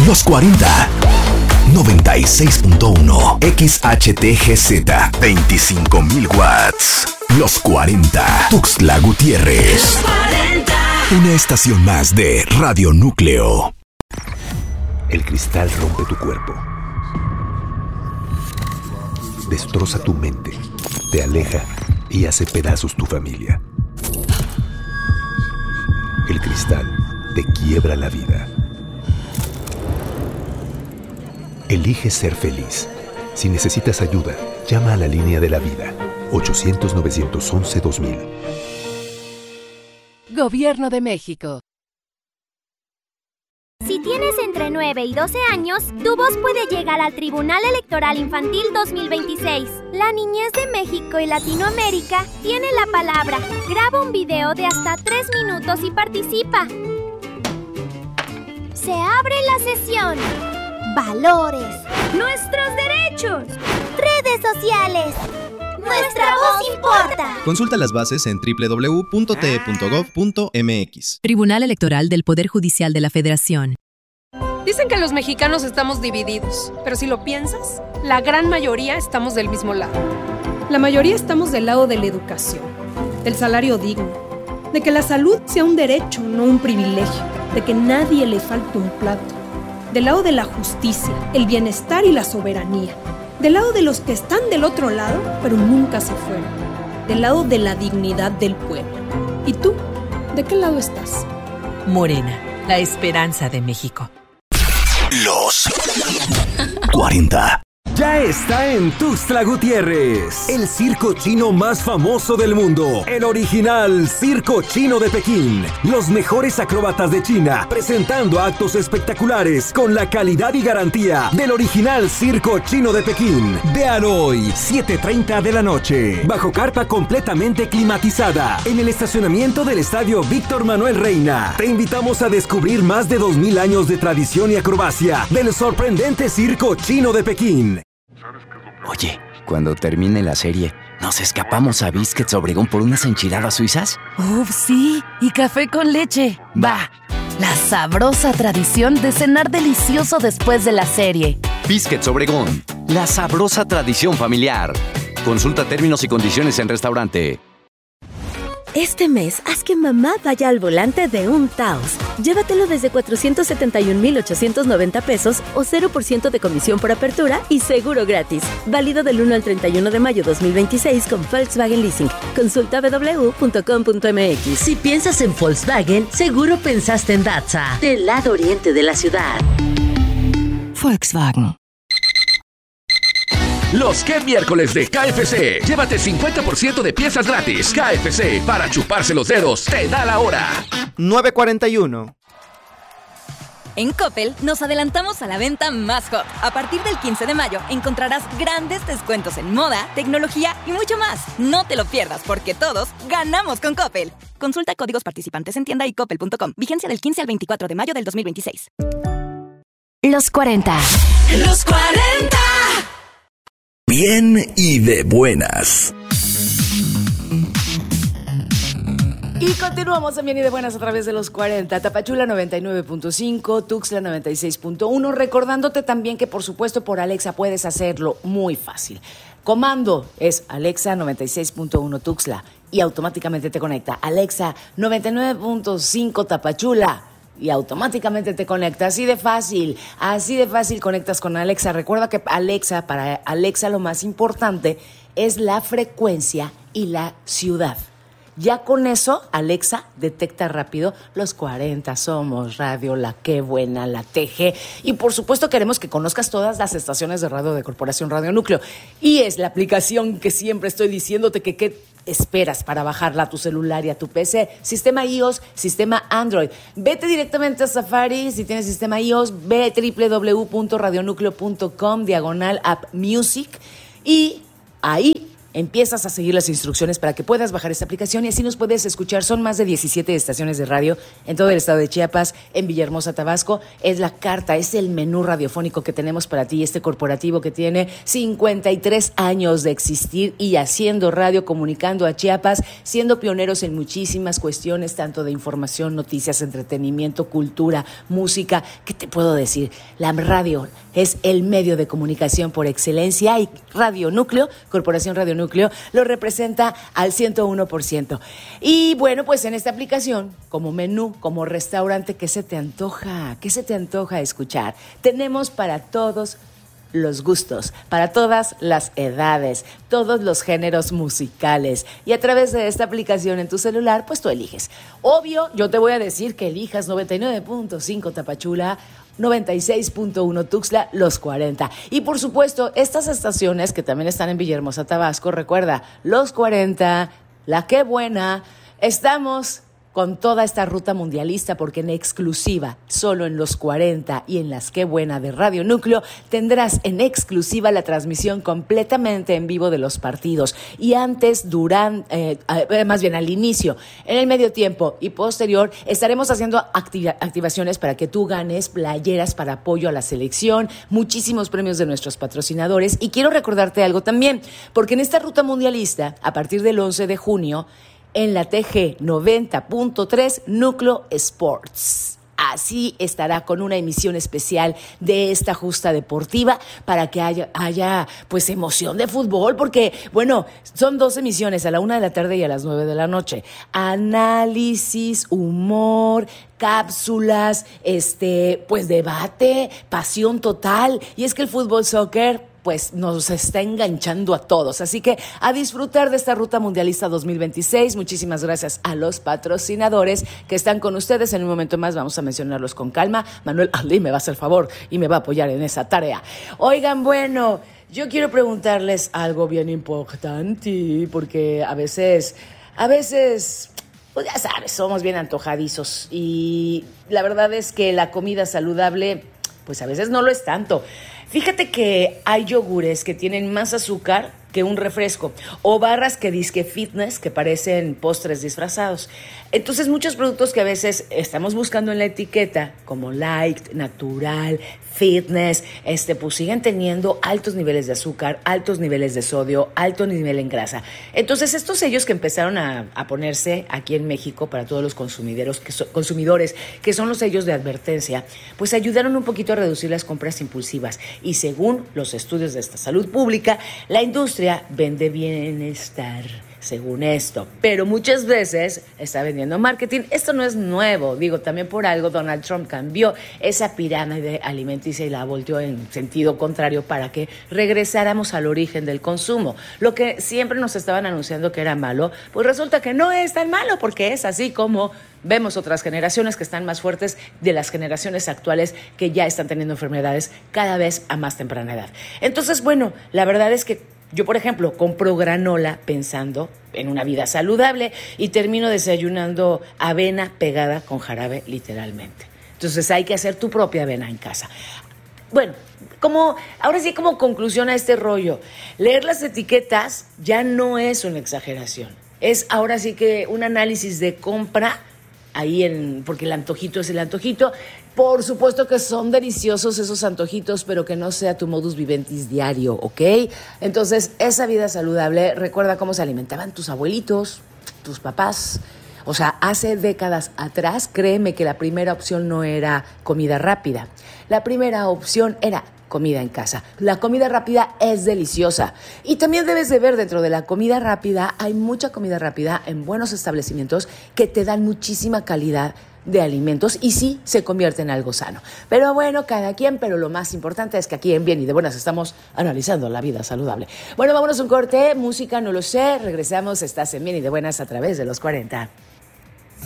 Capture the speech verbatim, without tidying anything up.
Los cuarenta. noventa y seis punto uno. X H T G Z. veinticinco mil watts. Los cuarenta. Tuxtla Gutiérrez. Los cuarenta. Una estación más de Radio Núcleo. El cristal rompe tu cuerpo. Destroza tu mente. Te aleja y hace pedazos tu familia. El cristal te quiebra la vida. Elige ser feliz. Si necesitas ayuda, llama a la línea de la vida. ochocientos, novecientos once, dos mil. Gobierno de México. Si tienes entre nueve y doce años, tu voz puede llegar al Tribunal Electoral Infantil dos mil veintiséis. La niñez de México y Latinoamérica tiene la palabra. Graba un video de hasta tres minutos y participa. Se abre la sesión. Valores. Nuestros derechos. Redes sociales. Nuestra voz importa. Consulta las bases en doble u doble u doble u punto t e punto gov punto m x. Tribunal Electoral del Poder Judicial de la Federación. Dicen que los mexicanos estamos divididos, pero si lo piensas, la gran mayoría estamos del mismo lado. La mayoría estamos del lado de la educación, del salario digno, de que la salud sea un derecho, no un privilegio, de que nadie le falte un plato, del lado de la justicia, el bienestar y la soberanía, del lado de los que están del otro lado, pero nunca se fueron, del lado de la dignidad del pueblo. ¿Y tú? ¿De qué lado estás? Morena, la esperanza de México. Los cuarenta. Ya está en Tuxtla Gutiérrez, el circo chino más famoso del mundo, el original Circo Chino de Pekín. Los mejores acróbatas de China, presentando actos espectaculares con la calidad y garantía del original Circo Chino de Pekín. Véalo hoy, siete treinta de la noche, bajo carpa completamente climatizada, en el estacionamiento del Estadio Víctor Manuel Reina. Te invitamos a descubrir más de dos mil años de tradición y acrobacia del sorprendente Circo Chino de Pekín. Oye, cuando termine la serie, ¿nos escapamos a Biscuits Obregón por unas enchiladas suizas? ¡Uf, sí! Y café con leche. ¡Va! La sabrosa tradición de cenar delicioso después de la serie. Biscuits Obregón, la sabrosa tradición familiar. Consulta términos y condiciones en restaurante. Este mes, haz que mamá vaya al volante de un Taos. Llévatelo desde cuatrocientos setenta y un mil ochocientos noventa pesos o cero por ciento de comisión por apertura y seguro gratis. Válido del uno al treinta y uno de mayo dos mil veintiséis con Volkswagen Leasing. Consulta doble u doble u doble u punto com punto m x. Si piensas en Volkswagen, seguro pensaste en Datsa, del lado oriente de la ciudad. Volkswagen. Los que miércoles de K F C. Llévate cincuenta por ciento de piezas gratis. K F C, para chuparse los dedos, te da la hora. nueve cuarenta y uno. En Coppel nos adelantamos a la venta más hot. A partir del quince de mayo encontrarás grandes descuentos en moda, tecnología y mucho más. No te lo pierdas porque todos ganamos con Coppel. Consulta códigos participantes en tienda y coppel punto com. Vigencia del quince al veinticuatro de mayo del dos mil veintiséis. Los cuarenta. Los cuarenta. Bien y de buenas. Y continuamos también y de buenas a través de los cuarenta. Tapachula noventa y nueve punto cinco, Tuxtla noventa y seis punto uno. Recordándote también que por supuesto por Alexa puedes hacerlo muy fácil. Comando es Alexa noventa y seis punto uno Tuxtla y automáticamente te conecta. Alexa noventa y nueve punto cinco Tapachula. Y automáticamente te conecta, así de fácil, así de fácil conectas con Alexa. Recuerda que Alexa, para Alexa lo más importante es la frecuencia y la ciudad. Ya con eso, Alexa detecta rápido los cuarenta, Somos Radio, La Qué Buena, La T G. Y por supuesto queremos que conozcas todas las estaciones de radio de Corporación Radio Núcleo. Y es la aplicación que siempre estoy diciéndote que qué esperas para bajarla a tu celular y a tu P C. Sistema iOS, sistema Android. Vete directamente a Safari. Si tienes sistema iOS, ve a doble u doble u doble u punto radionúcleo punto com, diagonal app music. Y ahí empiezas a seguir las instrucciones para que puedas bajar esta aplicación y así nos puedes escuchar. Son más de diecisiete estaciones de radio en todo el estado de Chiapas, en Villahermosa, Tabasco. Es la carta, es el menú radiofónico que tenemos para ti, este corporativo que tiene cincuenta y tres años de existir y haciendo radio, comunicando a Chiapas, siendo pioneros en muchísimas cuestiones, tanto de información, noticias, entretenimiento, cultura, música. ¿Qué te puedo decir? La radio es el medio de comunicación por excelencia y Radio Núcleo, Corporación Radio Núcleo, lo representa al ciento uno por ciento. Y bueno, pues en esta aplicación, como menú, como restaurante, ¿qué se te antoja? ¿Qué se te antoja escuchar? Tenemos para todos los gustos, para todas las edades, todos los géneros musicales. Y a través de esta aplicación en tu celular, pues tú eliges. Obvio, yo te voy a decir que elijas noventa y nueve punto cinco Tapachula, noventa y seis punto uno Tuxtla, Los cuarenta. Y por supuesto, estas estaciones que también están en Villahermosa, Tabasco, recuerda, Los cuarenta, La Qué Buena, estamos con toda esta ruta mundialista porque en exclusiva, solo en Los cuarenta y en Las Qué Buena de Radio Núcleo, tendrás en exclusiva la transmisión completamente en vivo de los partidos. Y antes, durante, eh, más bien al inicio, en el medio tiempo y posterior, estaremos haciendo activa, activaciones para que tú ganes playeras para apoyo a la selección, muchísimos premios de nuestros patrocinadores. Y quiero recordarte algo también, porque en esta ruta mundialista, a partir del once de junio, en la T G noventa punto tres Núcleo Sports. Así estará con una emisión especial de esta justa deportiva para que haya, haya pues emoción de fútbol, porque bueno, son dos emisiones, a la una de la tarde y a las nueve de la noche. Análisis, humor, cápsulas, este, pues debate, pasión total. Y es que el fútbol soccer pues nos está enganchando a todos. Así que a disfrutar de esta Ruta Mundialista dos mil veintiséis. Muchísimas gracias a los patrocinadores que están con ustedes. En un momento más vamos a mencionarlos con calma. Manuel Ali me va a hacer el favor y me va a apoyar en esa tarea. Oigan, bueno, yo quiero preguntarles algo bien importante, porque a veces, a veces, pues ya sabes, somos bien antojadizos. Y la verdad es que la comida saludable, pues a veces no lo es tanto. Fíjate que hay yogures que tienen más azúcar que un refresco, o barras que disque fitness, que parecen postres disfrazados. Entonces, muchos productos que a veces estamos buscando en la etiqueta, como light, natural, fitness, este, pues siguen teniendo altos niveles de azúcar, altos niveles de sodio, alto nivel en grasa. Entonces, estos sellos que empezaron a, a ponerse aquí en México para todos los consumidores que, so, consumidores, que son los sellos de advertencia, pues ayudaron un poquito a reducir las compras impulsivas. Y según los estudios de esta salud pública, la industria vende bienestar, según esto, pero muchas veces está vendiendo marketing. Esto no es nuevo, digo, también por algo Donald Trump cambió esa pirámide alimenticia y la volteó en sentido contrario para que regresáramos al origen del consumo. Lo que siempre nos estaban anunciando que era malo, pues resulta que no es tan malo, porque es así como vemos otras generaciones que están más fuertes de las generaciones actuales que ya están teniendo enfermedades cada vez a más temprana edad. Entonces, bueno, la verdad es que yo, por ejemplo, compro granola pensando en una vida saludable y termino desayunando avena pegada con jarabe, literalmente. Entonces hay que hacer tu propia avena en casa. Bueno, como ahora sí, como conclusión a este rollo, leer las etiquetas ya no es una exageración. Es ahora sí que un análisis de compra ahí en, porque el antojito es el antojito. Por supuesto que son deliciosos esos antojitos, pero que no sea tu modus vivendi diario, ¿ok? Entonces, esa vida saludable, recuerda cómo se alimentaban tus abuelitos, tus papás. O sea, hace décadas atrás, créeme que la primera opción no era comida rápida. La primera opción era comida en casa. La comida rápida es deliciosa. Y también debes de ver, dentro de la comida rápida, hay mucha comida rápida en buenos establecimientos que te dan muchísima calidad de alimentos y sí se convierte en algo sano. Pero bueno, cada quien, pero lo más importante es que aquí en Bien y de Buenas estamos analizando la vida saludable. Bueno, vámonos a un corte, música no lo sé, regresamos, estás en Bien y de Buenas a través de los cuarenta.